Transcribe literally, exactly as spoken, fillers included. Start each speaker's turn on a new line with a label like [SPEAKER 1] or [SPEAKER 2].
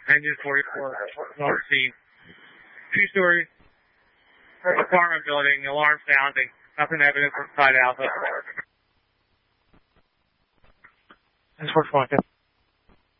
[SPEAKER 1] Engine forty-four, North Scene. Two-story apartment building, alarm sounding. Nothing evident from side alpha.
[SPEAKER 2] This is four four one.